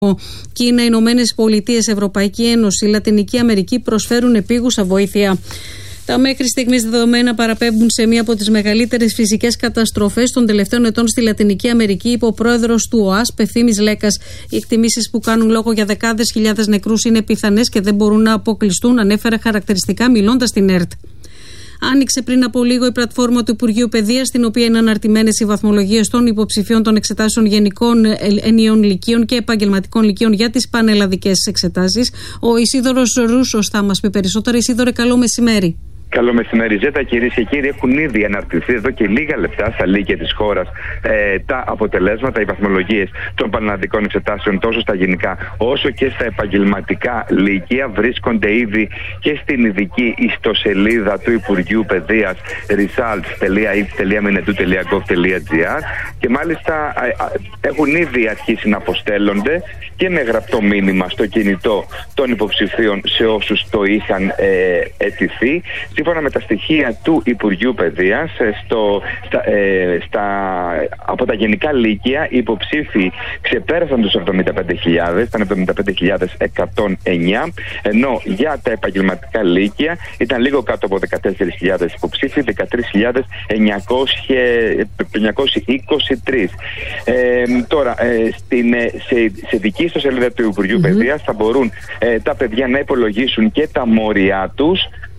Κίνα, Ηνωμένες Πολιτείες, Ευρωπαϊκή Ένωση, Λατινική Αμερική προσφέρουν επίγουσα βοήθεια. Τα μέχρι στιγμής δεδομένα παραπέμπουν σε μία από τις μεγαλύτερες φυσικές καταστροφές των τελευταίων ετών στη Λατινική Αμερική, είπε ο πρόεδρος του ΟΑΣΠ, Ευθύμης Λέκας. Οι εκτιμήσεις που κάνουν λόγο για δεκάδες χιλιάδες νεκρούς είναι πιθανές και δεν μπορούν να αποκλειστούν, ανέφερε χαρακτηριστικά μιλώντας στην ΕΡΤ. Άνοιξε πριν από λίγο η πλατφόρμα του Υπουργείου Παιδείας, στην οποία είναι αναρτημένες οι βαθμολογίες των υποψηφίων των εξετάσεων γενικών ενιαίων λυκείων και επαγγελματικών λυκείων για τις πανελλαδικές εξετάσεις. Ο Ισίδωρος Ρούσος θα μας πει περισσότερα. Ισίδωρε, καλό μεσημέρι. Καλό μεσημέρι, Ζέτα. Κυρίες και κύριοι, έχουν ήδη αναρτηθεί εδώ και λίγα λεπτά στα λύκεια της χώρας τα αποτελέσματα, οι βαθμολογίες των πανελλαδικών εξετάσεων, τόσο στα γενικά όσο και στα επαγγελματικά λύκεια. Βρίσκονται ήδη και στην ειδική ιστοσελίδα του Υπουργείου Παιδείας results.if.minedu.gov.gr και μάλιστα έχουν ήδη αρχίσει να αποστέλλονται και με γραπτό μήνυμα στο κινητό των υποψηφίων σε όσους το είχαν αιτηθεί. Σύμφωνα με τα στοιχεία του Υπουργείου Παιδείας, από τα γενικά λύκεια οι υποψήφοι ξεπέρασαν τους 75.000, ήταν 75.109, ενώ για τα επαγγελματικά λύκεια ήταν λίγο κάτω από 14.000 υποψήφοι, 13.923. Τώρα, σε δική ιστοσελίδα του Υπουργείου Παιδείας θα μπορούν τα παιδιά να υπολογίσουν και τα μόρια τους,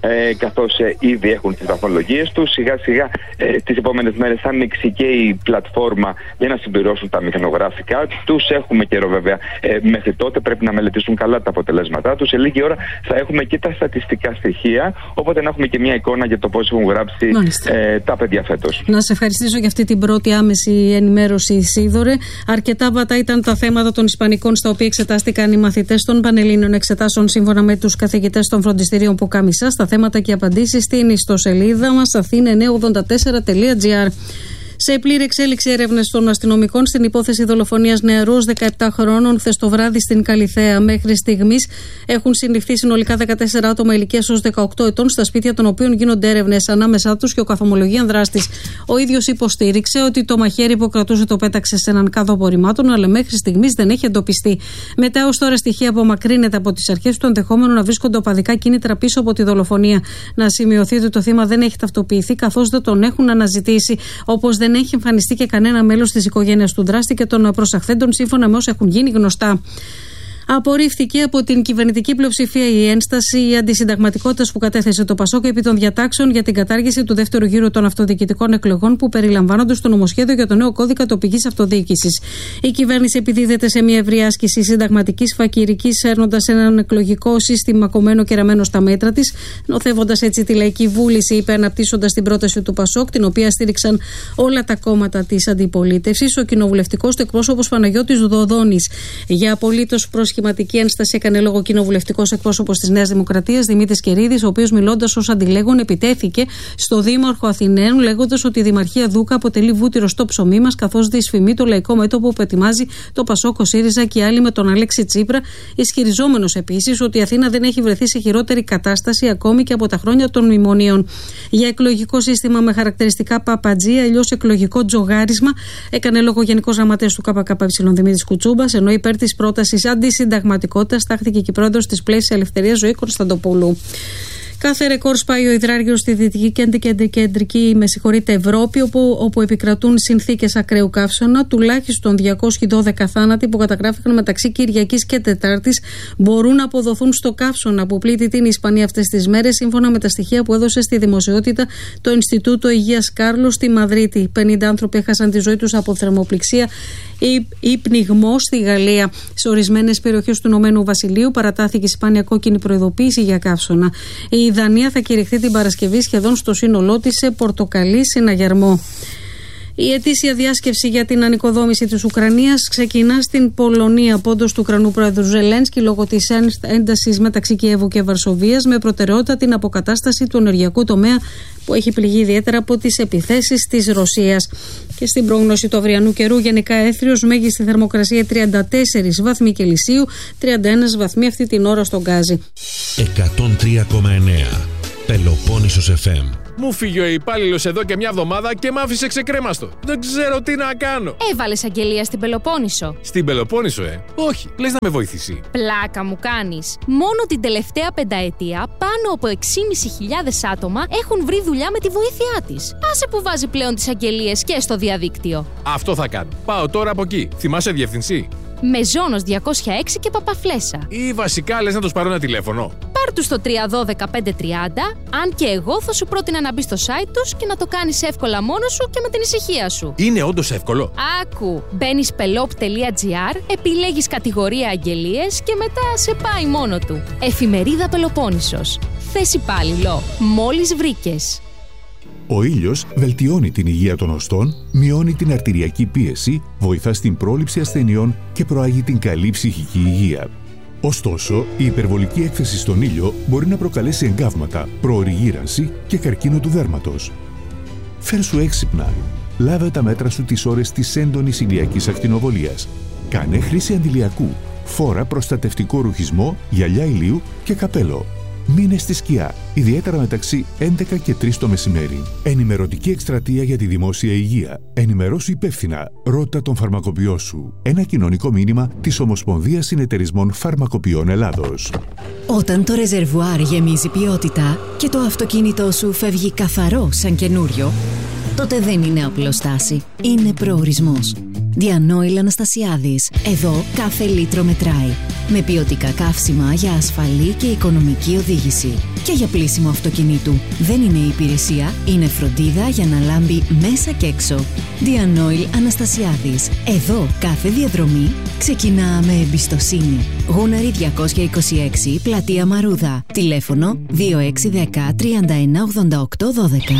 καθώς ήδη έχουν τις βαθμολογίες τους. Σιγά σιγά τις επόμενες μέρες θα ανοίξει και η πλατφόρμα για να συμπληρώσουν τα μηχανογραφικά τους. Έχουμε καιρό βέβαια μέχρι τότε, πρέπει να μελετήσουν καλά τα αποτελέσματά τους. Σε λίγη ώρα θα έχουμε και τα στατιστικά στοιχεία, οπότε να έχουμε και μια εικόνα για το πώς έχουν γράψει τα παιδιά φέτος. Να σε ευχαριστήσω για αυτή την πρώτη άμεση ενημέρωση, Ισίδωρε. Αρκετά βατά ήταν τα θέματα των Ισπανικών στα οποία εξετάστηκαν οι μαθητές των Πανελλήνιων εξετάσεων, σύμφωνα με τους καθηγητές των φροντιστηρίων Ποκάμισσα. Τα θέματα και απαντήσεις στην ιστοσελίδα μας athena984.gr. Σε πλήρη εξέλιξη έρευνες των αστυνομικών στην υπόθεση δολοφονίας νεαρού 17 χρόνων χθες το βράδυ στην Καλιθέα. Μέχρι στιγμής έχουν συλληφθεί συνολικά 14 άτομα ηλικίας ως 18 ετών, στα σπίτια των οποίων γίνονται έρευνες, ανάμεσά τους και ο καθομολογίαν δράστης. Ο ίδιος υποστήριξε ότι το μαχαίρι που κρατούσε το πέταξε σε έναν κάδο απορριμμάτων, αλλά μέχρι στιγμής δεν έχει εντοπιστεί. Μετά ως τώρα στοιχεία απομακρύνεται από τις αρχές του ενδεχόμενο να βρίσκονται οπαδικά κίνητρα πίσω από τη δολοφονία. Να σημειωθεί ότι το θύμα δεν έχει ταυτοποιηθεί, καθώς δεν τον έχουν αναζητήσει, όπως δεν έχει εμφανιστεί και κανένα μέλος της οικογένειας του δράστη και των προσαχθέντων, σύμφωνα με όσα έχουν γίνει γνωστά. Απορρίφθηκε από την κυβερνητική πλειοψηφία η ένσταση αντισυνταγματικότητας που κατέθεσε το ΠΑΣΟΚ επί των διατάξεων για την κατάργηση του δεύτερου γύρου των αυτοδιοικητικών εκλογών που περιλαμβάνονται στο νομοσχέδιο για το νέο κώδικα τοπικής αυτοδιοίκησης. Η κυβέρνηση επιδίδεται σε μια ευρεία άσκηση συνταγματικής φακυρικής, έρνοντας έναν εκλογικό σύστημα κομμένο και ραμμένο στα μέτρα της, νοθεύοντας έτσι τη λαϊκή βούληση, είπε, αναπτύσσοντας την πρόταση του ΠΑΣΟΚ, την οποία στήριξαν όλα τα κόμματα της αντιπολίτευσης. Ο κοινοβουλευτικός του εκπρόσωπος Παναγιώτης Δοδόνης. Για απολύτως σχηματική ένσταση έκανε λόγο ο κοινοβουλευτικός εκπρόσωπος της Νέας Δημοκρατίας, Δημήτρης Κερίδης, ο οποίος μιλώντας ως αντιλέγων επιτέθηκε στο Δήμαρχο Αθηναίων, λέγοντας ότι η Δημαρχία Δούκα αποτελεί βούτυρο στο ψωμί μας, καθώς δυσφημεί το λαϊκό μέτωπο που ετοιμάζει το ΠΑΣΟΚ, ο ΣΥΡΙΖΑ και άλλοι με τον Αλέξη Τσίπρα, ισχυριζόμενος επίσης ότι η Αθήνα δεν έχει βρεθεί σε χειρότερη κατάσταση ακόμη και από τα χρόνια των μνημονίων. Για εκλογικό σύστημα με χαρακτηριστικά παπατζή, αλλιώς εκλογικό τζογάρισμα, έκανε λόγο ο Γενικός Γραμματέας του ΚΚΕ Δημήτρης Κουτσούμπας, ενώ υπέρ της πρότασης αντισυνταγματικότητας τάχθηκε και η πρόεδρος της Πλαίσης Ελευθερίας, Ζωή Κωνσταντοπούλου. Κάθε ρεκόρ σπάει ο υδράργυρος στη Δυτική και Κεντρική Ευρώπη, όπου επικρατούν συνθήκες ακραίου καύσωνα. Τουλάχιστον 212 θάνατοι που καταγράφηκαν μεταξύ Κυριακής και Τετάρτης μπορούν να αποδοθούν στο καύσωνα που πλήττει την Ισπανία αυτές τις μέρες, σύμφωνα με τα στοιχεία που έδωσε στη δημοσιότητα το Ινστιτούτο Υγείας Κάρλος στη Μαδρίτη. 50 άνθρωποι έχασαν τη ζωή τους από θερμοπληξία ή πνιγμό στη Γαλλία. Σε ορισμένες περιοχές του Ηνωμένου Βασιλείου παρατάθηκε η Ισπανία κόκκινη προειδοποίηση για καύσωνα. Η Δανία θα κηρυχθεί την Παρασκευή σχεδόν στο σύνολό της σε πορτοκαλί συναγερμό. Η ετήσια διάσκεψη για την ανοικοδόμηση της Ουκρανίας ξεκινά στην Πολωνία, πόντος του Ουκρανού πρόεδρου Ζελένσκι, λόγω της έντασης μεταξύ Κιέβου και Βαρσοβίας, με προτεραιότητα την αποκατάσταση του ενεργειακού τομέα που έχει πληγεί ιδιαίτερα από τις επιθέσεις της Ρωσίας. Και στην πρόγνωση του αυριανού καιρού, γενικά έθριος, μέγιστη θερμοκρασία 34 βαθμοί Κελσίου, 31 βαθμοί αυτή την ώρα στον Γκάζι. 103,9 Πελοπόννησος FM. Μου φύγει ο υπάλληλος εδώ και μια εβδομάδα και μ' άφησε ξεκρέμαστο. Δεν ξέρω τι να κάνω. Έβαλες αγγελία στην Πελοπόννησο? Στην Πελοπόννησο, Όχι. Λες να με βοηθήσει? Πλάκα μου κάνεις. Μόνο την τελευταία πενταετία πάνω από 6.500 άτομα έχουν βρει δουλειά με τη βοήθειά της. Άσε που βάζει πλέον τις αγγελίες και στο διαδίκτυο. Αυτό θα κάνω. Πάω τώρα από εκεί. Θυμάσαι διεύθυνση? Μεζόνος 206 και Παπαφλέσσα. Ή βασικά λες να τους πάρω ένα τηλέφωνο? Πάρ' τους στο 312-530, αν και εγώ θα σου πρότεινα να μπεις στο site τους και να το κάνεις εύκολα μόνος σου και με την ησυχία σου. Είναι όντως εύκολο? Άκου, μπαίνεις pelop.gr, επιλέγεις κατηγορία αγγελίες και μετά σε πάει μόνο του. Εφημερίδα Πελοπόννησος. Θες υπάλληλο. Μόλις βρήκες. Ο ήλιος βελτιώνει την υγεία των οστών, μειώνει την αρτηριακή πίεση, βοηθά στην πρόληψη ασθενειών και προάγει την καλή ψυχική υγεία. Ωστόσο, η υπερβολική έκθεση στον ήλιο μπορεί να προκαλέσει εγκάβματα, προωρή γύρανση και καρκίνο του δέρματος. Φέρσου έξυπνα. Λάβε τα μέτρα σου τις ώρες της έντονης ηλιακής ακτινοβολίας. Κάνε χρήση αντιλιακού. Φόρα προστατευτικό ρουχισμό, γυαλιά ηλίου και καπέλο. Μείνε στη σκιά, ιδιαίτερα μεταξύ 11 και 3 το μεσημέρι. Ενημερωτική εκστρατεία για τη δημόσια υγεία. Ενημερώσου υπεύθυνα. Ρώτα τον φαρμακοποιό σου. Ένα κοινωνικό μήνυμα της Ομοσπονδίας Συνεταιρισμών Φαρμακοποιών Ελλάδος. Όταν το ρεζερβουάρ γεμίζει ποιότητα και το αυτοκίνητό σου φεύγει καθαρό σαν καινούριο, τότε δεν είναι απλοστάση. Είναι προορισμός. Διανόηλ Αναστασιάδης. Εδώ κάθε λίτρο μετράει. Με ποιοτικά καύσιμα για ασφαλή και οικονομική οδήγηση. Και για πλύσιμο αυτοκινήτου. Δεν είναι υπηρεσία, είναι φροντίδα για να λάμπει μέσα και έξω. Διανόηλ Αναστασιάδης. Εδώ κάθε διαδρομή ξεκινά με εμπιστοσύνη. Γούναρη 226, Πλατεία Μαρούδα. Τηλέφωνο 2610 31 88 12.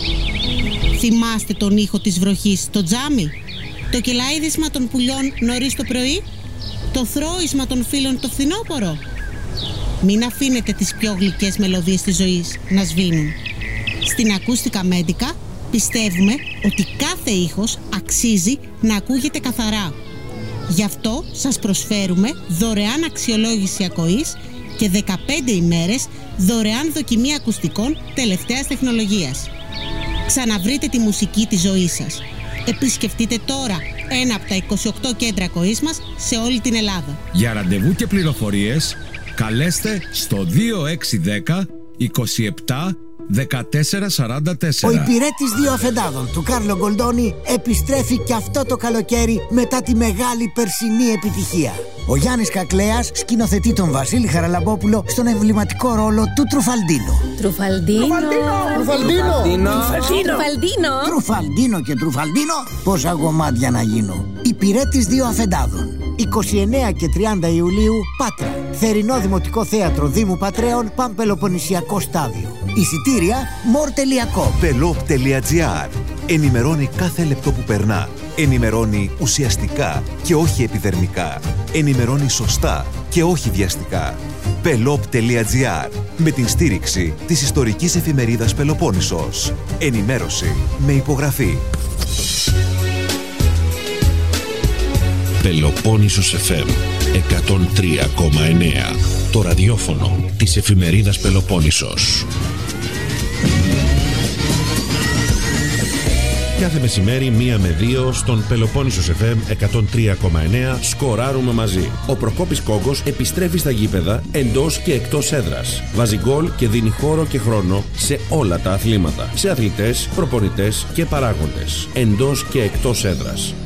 Θυμάστε τον ήχο της βροχής στο τζάμι? Το κελάιδισμα των πουλιών νωρίς το πρωί? Το θρώισμα των φίλων το φθινόπωρο? Μην αφήνετε τις πιο γλυκές μελωδίες της ζωής να σβήνουν. Στην Ακούστικα Μέντικα πιστεύουμε ότι κάθε ήχος αξίζει να ακούγεται καθαρά. Γι' αυτό σας προσφέρουμε δωρεάν αξιολόγηση ακοής και 15 ημέρες δωρεάν δοκιμή ακουστικών τελευταίας τεχνολογίας. Ξαναβρείτε τη μουσική της ζωής σας. Επισκεφτείτε τώρα ένα από τα 28 κέντρα ακοής μας σε όλη την Ελλάδα. Για ραντεβού και πληροφορίες καλέστε στο 2610 27 1444. Ο υπηρέτης δύο αφεντάδων του Κάρλο Γκολντόνι επιστρέφει και αυτό το καλοκαίρι μετά τη μεγάλη περσινή επιτυχία. Ο Γιάννης Κακλέας σκηνοθετεί τον Βασίλη Χαραλαμπόπουλο στον εμβληματικό ρόλο του Τρουφαλντίνο. Τρουφαλντίνο και Τρουφαλντίνο, πόσα γομάτια να γίνω. Υπηρέτης δύο αφεντάδων. 29 και 30 Ιουλίου, Πάτρα. Θερινό Δημοτικό Θέατρο Δήμου Πατρέων, Παμπελοποννησιακό Στάδιο. Εισιτήρια more.com. Pelop.gr. Ενημερώνει κάθε λεπτό που περνά. Ενημερώνει ουσιαστικά και όχι επιδερμικά. Ενημερώνει σωστά και όχι βιαστικά. Pelop.gr. Με την στήριξη της ιστορικής εφημερίδας Πελοπόννησος. Ενημέρωση με υπογραφή. Πελοπόννησος FM 103,9. Το ραδιόφωνο της εφημερίδας Πελοπόννησος. Κάθε μεσημέρι 1 με 2 στον Πελοπόννησος FM 103,9 σκοράρουμε μαζί. Ο Προκόπης Κόγκος επιστρέφει στα γήπεδα εντός και εκτός έδρας. Βάζει γκολ και δίνει χώρο και χρόνο σε όλα τα αθλήματα. Σε αθλητές, προπονητές και παράγοντες. Εντός και εκτός έδρας.